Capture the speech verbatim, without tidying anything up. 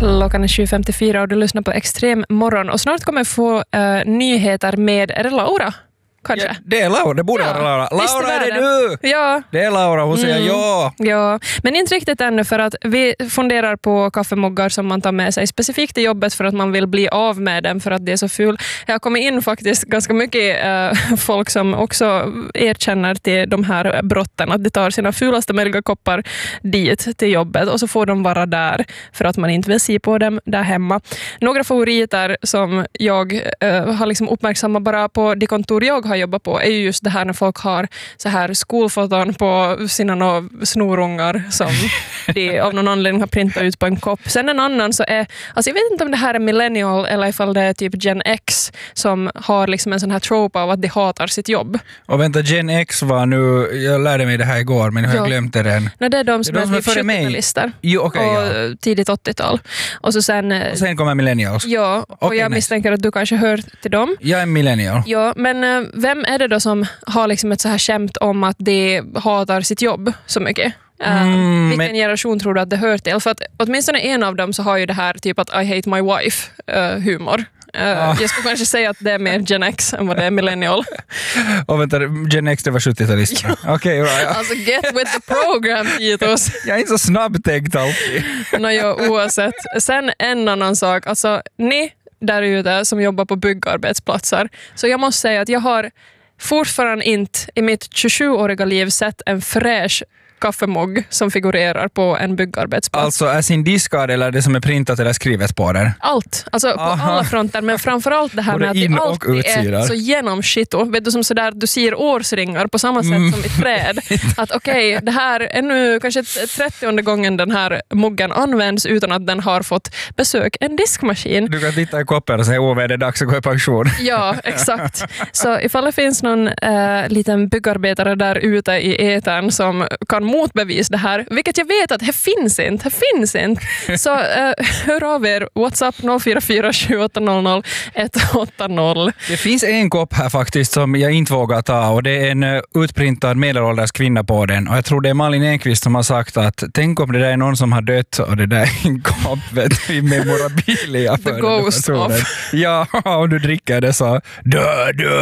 Klockan är sju femtiofyra och du lyssnar på Extrem morgon. Och snart kommer jag få uh, nyheter med, är det Laura? Kanske. Ja, det är Laura, det borde ja, vara Laura. Laura, är det du? Ja. Det är Laura, hon säger mm. ja. Ja, men inte riktigt ännu för att vi funderar på kaffemuggar som man tar med sig specifikt i jobbet för att man vill bli av med dem för att det är så ful. Jag har kommit in faktiskt ganska mycket äh, folk som också erkänner till de här brotten att de tar sina fulaste möjliga koppar dit till jobbet och så får de vara där för att man inte vill se på dem där hemma. Några favoriter som jag äh, har liksom uppmärksammat bara på de kontor jag har jobbat på är ju just det här när folk har så här skolfoton på sina no snorungar som de av någon anledning har printat ut på en kopp. Sen en annan så är, alltså jag vet inte om det här är millennial eller ifall det är typ Gen X som har liksom en sån här trope av att de hatar sitt jobb. Och vänta, Gen X var nu, jag lärde mig det här igår men jag har ja. glömt det än. Nej, det är de som det är, de är typ sjuttio-talister okay, och ja. tidigt åttiotal. Och så sen, och sen kommer millennials. Ja, och okay, jag nice. misstänker att du kanske hör till dem. Jag är millennial. Ja, men vem är det då som har liksom ett så här skämt om att de hatar sitt jobb så mycket? Uh, mm, vilken men... generation tror du att det hör till? För att åtminstone en av dem så har ju det här typ att I hate my wife uh, humor. Uh, ah. Jag skulle kanske säga att det är mer Gen X än vad det är millennial. Och vänta, Gen X det var sjuttio-talister. Okej, okay, right. Alltså get with the program, Titus. Jag är inte så snabbtänkt alltid. Nå, oavsett. Sen en annan sak. Alltså, ni där ute som jobbar på byggarbetsplatser. Så jag måste säga att jag har fortfarande inte i mitt tjugosjuåriga liv sett en fräsch kaffemugg som figurerar på en byggarbetsplats. Alltså är sin diskad eller det som är printat eller skrivet på den? Allt. Alltså Aha. på alla fronter. Men framförallt det här med att det alltid är så genomskitto. Vet du, som sådär, du ser årsringar på samma sätt mm. som i träd. Att okej, okay, det här är nu kanske trettionde gången den här muggen används utan att den har fått besök en diskmaskin. Du kan titta i koppen och säga åh, det är dags att gå i pension. Ja, exakt. Så ifall det finns någon äh, liten byggarbetare där ute i etern som kan motbevis det här, vilket jag vet att det finns inte, det finns inte. Så uh, hör av er, WhatsApp noll fyra fyra sju åtta noll noll ett åtta noll. Det finns en kopp här faktiskt som jag inte vågar ta och det är en uh, utprintad medelålders kvinna på den och jag tror det är Malin Enqvist som har sagt att tänk om det där är någon som har dött och det där är en kopp vet du, memorabilia för The ghost of. Ja, och du dricker det så dö, dö.